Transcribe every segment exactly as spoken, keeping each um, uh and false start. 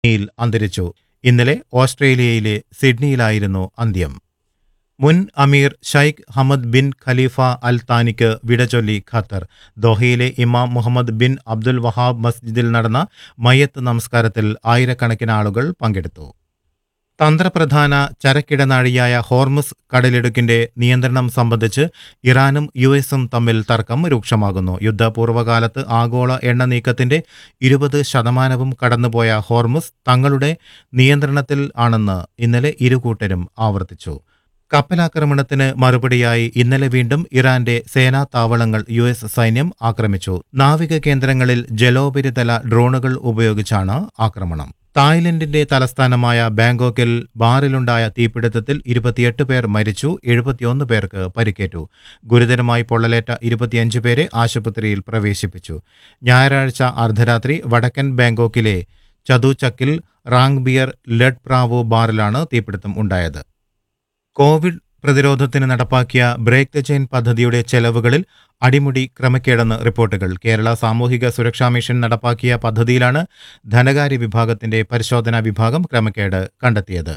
ിൽ അന്തരിച്ചു. ഇന്നലെ ഓസ്ട്രേലിയയിലെ സിഡ്നിയിലായിരുന്നു അന്ത്യം. മുൻ അമീർ ഷൈഖ് ഹമദ് ബിൻ ഖലീഫ അൽ താനിക്ക് വിടചൊല്ലി ഖത്തർ. ദോഹയിലെ ഇമാം മുഹമ്മദ് ബിൻ അബ്ദുൽ വഹാബ് മസ്ജിദിൽ നടന്ന മയ്യത്ത് നമസ്കാരത്തിൽ ആയിരക്കണക്കിന് ആളുകൾ പങ്കെടുത്തു. തന്ത്രപ്രധാന ചരക്കിടനാഴിയായ ഹോർമുസ് കടലിടുക്കിന്റെ നിയന്ത്രണം സംബന്ധിച്ച് ഇറാനും യു എസും തമ്മിൽ തർക്കം രൂക്ഷമാകുന്നു. യുദ്ധപൂർവ്വകാലത്ത് ആഗോള എണ്ണ നീക്കത്തിന്റെ ഇരുപത് ശതമാനവും കടന്നുപോയ ഹോർമുസ് തങ്ങളുടെ നിയന്ത്രണത്തിൽ ആണെന്ന് ഇന്നലെ ഇരുകൂട്ടരും ആവർത്തിച്ചു. കപ്പലാക്രമണത്തിന് മറുപടിയായി ഇന്നലെ വീണ്ടും ഇറാന്റെ സേനാ താവളങ്ങൾ യു എസ് സൈന്യം ആക്രമിച്ചു. നാവിക കേന്ദ്രങ്ങളിൽ ജലോപരിതല ഡ്രോണുകൾ ഉപയോഗിച്ചാണ് ആക്രമണം. തായ്ലൻഡിന്റെ തലസ്ഥാനമായ ബാങ്കോക്കിൽ ബാറിലുണ്ടായ തീപിടുത്തത്തിൽ ഇരുപത്തിയെട്ട് പേർ മരിച്ചു, എഴുപത്തിയൊന്ന് പേർക്ക് പരിക്കേറ്റു. ഗുരുതരമായി പൊള്ളലേറ്റ ഇരുപത്തിയഞ്ച് പേരെ ആശുപത്രിയിൽ പ്രവേശിപ്പിച്ചു. ഞായറാഴ്ച അർദ്ധരാത്രി വടക്കൻ ബാങ്കോക്കിലെ ചതുചക്കിൽ റാങ് ബിയർ ലെഡ് പ്രാവോ ബാറിലാണ് തീപിടുത്തം ഉണ്ടായത്. കോവിഡ് പ്രതിരോധത്തിന് നടപ്പാക്കിയ ബ്രേക്ക് ദ ചെയിൻ പദ്ധതിയുടെ ചെലവുകളിൽ അടിമുടി ക്രമക്കേടെന്ന് റിപ്പോർട്ടുകൾ. കേരള സാമൂഹിക സുരക്ഷാ മിഷൻ നടപ്പാക്കിയ പദ്ധതിയിലാണ് ധനകാര്യ വിഭാഗത്തിന്റെ പരിശോധനാ വിഭാഗം ക്രമക്കേട് കണ്ടെത്തിയത്.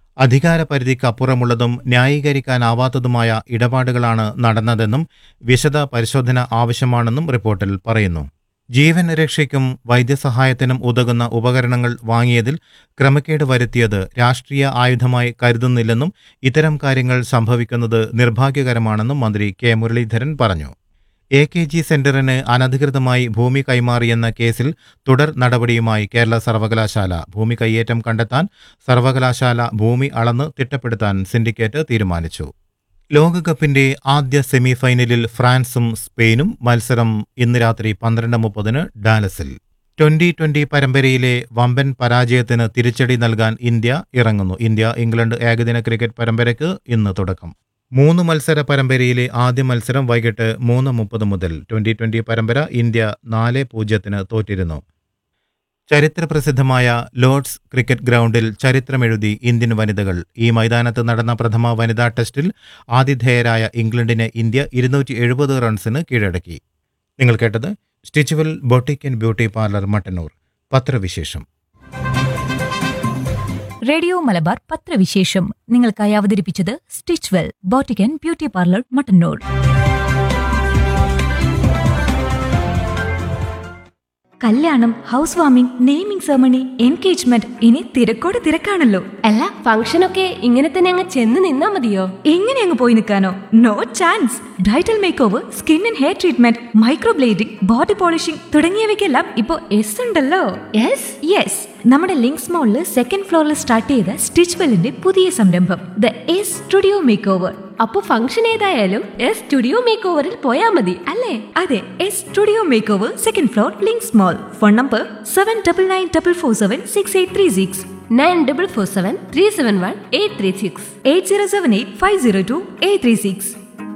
അധികാരപരിധിക്കപ്പുറമുള്ളതും ന്യായീകരിക്കാനാവാത്തതുമായ ഇടപാടുകളാണ് നടന്നതെന്നും വിശദ പരിശോധന ആവശ്യമാണെന്നും റിപ്പോർട്ടിൽ പറയുന്നു. ജീവൻ രക്ഷയ്ക്കും വൈദ്യസഹായത്തിനും ഉതകുന്ന ഉപകരണങ്ങൾ വാങ്ങിയതിൽ ക്രമക്കേട് വരുത്തിയത് രാഷ്ട്രീയ ആയുധമായി കരുതുന്നില്ലെന്നും ഇത്തരം കാര്യങ്ങൾ സംഭവിക്കുന്നത് നിർഭാഗ്യകരമാണെന്നും മന്ത്രി കെ മുരളീധരൻ പറഞ്ഞു. എ കെ ജി സെന്ററിന് അനധികൃതമായി ഭൂമി കൈമാറിയെന്ന കേസിൽ തുടർ നടപടിയുമായി കേരള സർവകലാശാല. ഭൂമി കയ്യേറ്റം കണ്ടെത്താൻ സർവകലാശാല ഭൂമി അളന്ന് തിട്ടപ്പെടുത്താൻ സിൻഡിക്കേറ്റ് തീരുമാനിച്ചു. ലോകകപ്പിന്റെ ആദ്യ സെമിഫൈനലിൽ ഫ്രാൻസും സ്പെയിനും. മത്സരം ഇന്ന് രാത്രി പന്ത്രണ്ട് മുപ്പതിന് ഡാലസിൽ. ട്വന്റി ട്വന്റി പരമ്പരയിലെ വമ്പൻ പരാജയത്തിന് തിരിച്ചടി നൽകാൻ ഇന്ത്യ ഇറങ്ങുന്നു. ഇന്ത്യ ഇംഗ്ലണ്ട് ഏകദിന ക്രിക്കറ്റ് പരമ്പരയ്ക്ക് ഇന്ന് തുടക്കം. മൂന്ന് മത്സര പരമ്പരയിലെ ആദ്യ മത്സരം വൈകിട്ട് മൂന്ന് മുപ്പത് മുതൽ. ട്വന്റി ട്വന്റി പരമ്പര ഇന്ത്യ നാല് പൂജ്യത്തിന് തോറ്റിരുന്നു. ചരിത്രപ്രസിദ്ധമായ ലോർഡ്സ് ക്രിക്കറ്റ് ഗ്രൗണ്ടിൽ ചരിത്രമെഴുതി ഇന്ത്യൻ വനിതകൾ. ഈ മൈതാനത്ത് നടന്ന പ്രഥമ വനിതാ ടെസ്റ്റിൽ ആതിഥേയരായ ഇംഗ്ലണ്ടിനെ ഇന്ത്യ ഇരുന്നൂറ്റി എഴുപത് റൺസിന് കീഴടക്കി. നിങ്ങൾ കേട്ടത് Stitchwell boutique and beauty parlour Mattannur. പത്രവിശേഷം. റേഡിയോ മലബാർ പത്രവിശേഷം നിങ്ങൾക്കായി അവതരിപ്പിച്ചത് Stitchwell boutique and beauty parlour Mattannur. കല്യാണം, house warming, naming ceremony, engagement, ഇനി തിരക്കോട് തിരക്കാണല്ലോ. അല്ല, ഫംഗ്ഷനൊക്കെ ഇങ്ങനെ തന്നെ അങ്ങ് ചെന്ന് നിന്നാ മതിയോ? എങ്ങനെ അങ്ങ് പോയി നിൽക്കാനോ? No chance. Bridal make over, skin and hair treatment, microblading, body polishing തുടങ്ങിയവയ്ക്കെല്ലാം ഇപ്പോ എസ് ഉണ്ടല്ലോ. യെസ് യെസ് നമ്മുടെ ലിങ്ക്സ് മോളില് സെക്കൻഡ് ഫ്ലോറിൽ സ്റ്റാർട്ട് ചെയ്ത സ്റ്റിച്ച്വെല്ലിന്റെ പുതിയ സംരംഭം the S studio make over. അപ്പൊ ഫംഗ്ഷൻ ഏതായാലും എസ് സ്റ്റുഡിയോ മേക്ക് ഓവറിൽ പോയാ മതി അല്ലേ? അതെ, S studio make over, second floor, links mall. Phone number seven double nine double four seven six eight three six nine double four seven three seven one eight three six eight zero seven eight five zero to eight three six.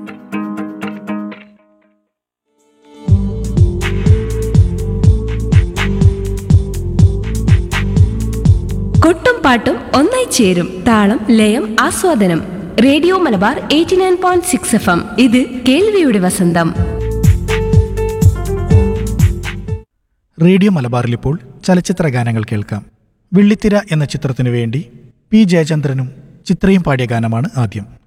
കൊട്ടും പാട്ടും ഒന്നായി ചേരും. താളം, ലയം, ആസ്വാദനം. Radio Malabar eighty nine point six F M. ഇത് കേൾവിയുടെ വസന്തം. Radio മലബാറിൽ ഇപ്പോൾ ചലച്ചിത്ര ഗാനങ്ങൾ കേൾക്കാം. വെള്ളിത്തിര എന്ന ചിത്രത്തിനു വേണ്ടി പി ജയചന്ദ്രനും ചിത്രയും പാടിയ ഗാനമാണ് ആദ്യം.